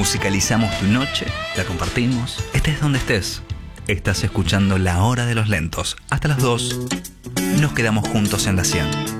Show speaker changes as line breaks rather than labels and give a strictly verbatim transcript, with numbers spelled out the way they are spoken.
Musicalizamos tu noche, la compartimos, estés donde estés. Estás escuchando La Hora de los Lentos. Hasta las dos, nos quedamos juntos en la cien.